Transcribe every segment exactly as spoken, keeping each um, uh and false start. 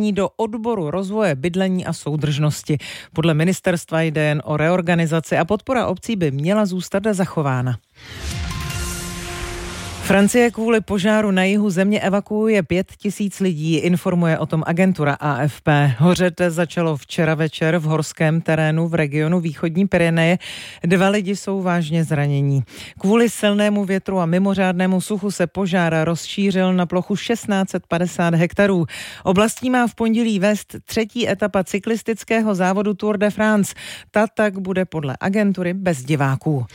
zařazení do odboru rozvoje bydlení a soudržnosti. Podle ministerstva jde jen o reorganizaci a podpora obcí by měla zůstat zachována. Francie kvůli požáru na jihu země evakuuje pět tisíc lidí, informuje o tom agentura A F P. Hořet začalo včera večer v horském terénu v regionu východní Pyreneje. Dva lidi jsou vážně zranění. Kvůli silnému větru a mimořádnému suchu se požár rozšířil na plochu šestnáct set padesát hektarů. Oblastí má v pondělí vést třetí etapa cyklistického závodu Tour de France. Ta tak bude podle agentury bez diváků.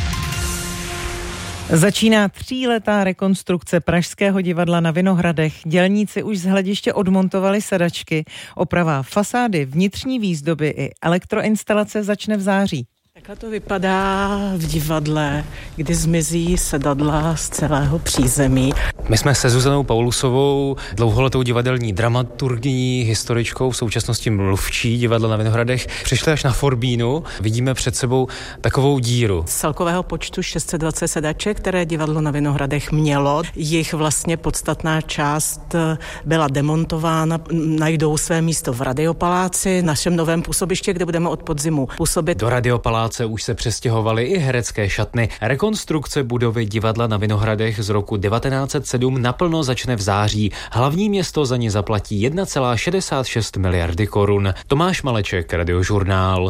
Začíná tříletá rekonstrukce Pražského divadla na Vinohradech. Dělníci už z hlediště odmontovali sedačky. Oprava fasády, vnitřní výzdoby i elektroinstalace začne v září. Takhle to vypadá v divadle, kdy zmizí sedadla z celého přízemí. My jsme se Zuzanou Paulusovou, dlouholetou divadelní dramaturgyní, historičkou, v současnosti mluvčí divadla na Vinohradech, přišli až na Forbínu. Vidíme před sebou takovou díru. Z celkového počtu šest set dvacet sedaček, které divadlo na Vinohradech mělo, jich vlastně podstatná část byla demontována, najdou své místo v Radiopaláci, našem novém působišti, kde budeme od podzimu působit. Do Radiopaláce už se přestěhovaly i herecké šatny. Rekonstrukce budovy divadla na Vinohradech z roku devatenáct set sedm naplno začne v září. Hlavní město za ní zaplatí jedna celá šedesát šest miliardy korun. Tomáš Maleček, Radiožurnál.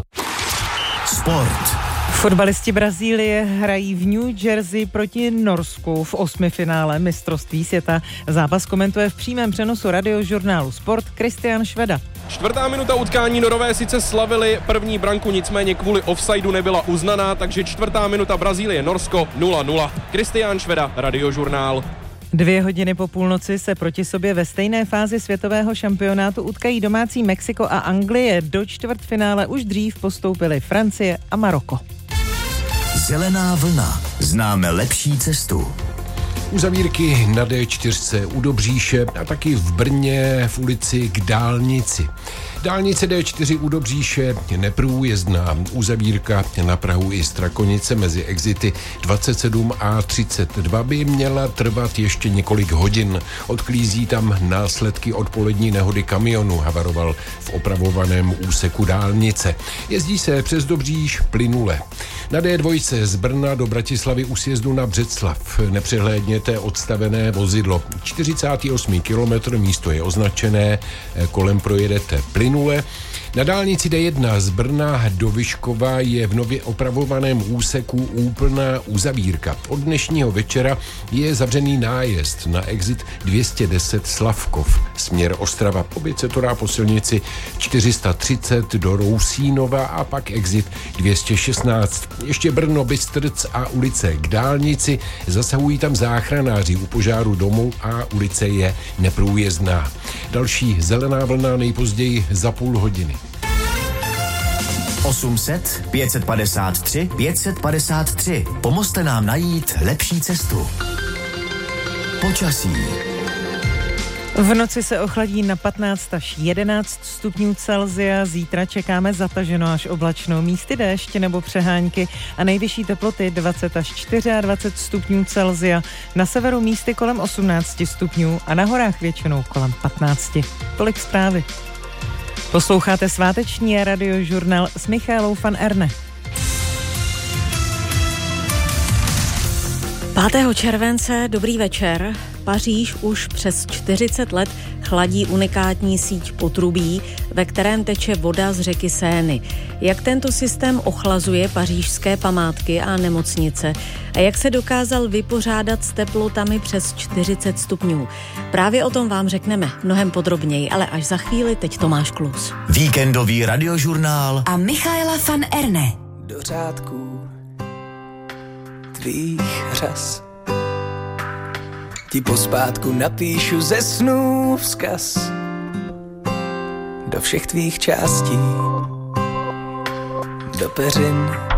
Sport. Fotbalisti Brazílie hrají v New Jersey proti Norsku v osmifinále mistrovství světa. Zápas komentuje v přímém přenosu Radiožurnálu Sport Kristian Šveda. Čtvrtá minuta utkání, Norové sice slavili první branku, nicméně kvůli offsideu nebyla uznaná, takže čtvrtá minuta Brazílie Norsko nula nula. Kristián Šveda, Radiožurnál. Dvě hodiny po půlnoci se proti sobě ve stejné fázi světového šampionátu utkají domácí Mexiko a Anglie. Do čtvrtfinále už dřív postoupily Francie a Maroko. Zelená vlna. Známe lepší cestu. Uzavírky na D čtyři u Dobříše a taky v Brně v ulici k dálnici. Dálnice D čtyři u Dobříše neprůjezdná. Uzavírka na Prahu i Strakonice mezi exity dvacet sedm a třicet dva by měla trvat ještě několik hodin. Odklízí tam následky odpolední nehody kamionu, havaroval v opravovaném úseku dálnice. Jezdí se přes Dobříš plynule. Na D dva z Brna do Bratislavy u sjezdu na Břeclav nepřehlédněte odstavené vozidlo. čtyřicátý osmý kilometr, místo je označené, kolem projedete plynule. Na dálnici D jedna z Brna do Vyškova je v nově opravovaném úseku úplná uzavírka. Od dnešního večera je zavřený nájezd na exit dvě stě deset Slavkov, směr Ostrava. Oběť se to dá po silnici čtyři sta třicet do Rousínova a pak exit dvě stě šestnáct. Ještě Brno, Bystrc a ulice k dálnici, zasahují tam záchranáři u požáru domu a ulice je neprůjezdná. Další zelená vlna nejpozději za půl hodiny. osm set, pět set padesát tři, pět set padesát tři. Pomozte nám najít lepší cestu. Počasí. V noci se ochladí na patnáct až jedenáct stupňů Celsia, zítra čekáme zataženo až oblačno, místy déšť nebo přehánky a nejvyšší teploty dvacet až dvacet čtyři stupňů Celsia, na severu místy kolem osmnáct stupňů a na horách většinou kolem patnáct. Tolik zprávy. Posloucháte sváteční Radiožurnál s Michaelou van Erne. pátého července, dobrý večer. Paříž už přes čtyřicet let chladí unikátní síť potrubí, ve kterém teče voda z řeky Sény. Jak tento systém ochlazuje pařížské památky a nemocnice a jak se dokázal vypořádat s teplotami přes čtyřicet stupňů. Právě o tom vám řekneme mnohem podrobněji, ale až za chvíli. Teď Tomáš Klus. Víkendový Radiožurnál a Michaela van Erne. Do řádků tvých řas ti pospátku napíšu ze snů vzkaz do všech tvých částí, do peřin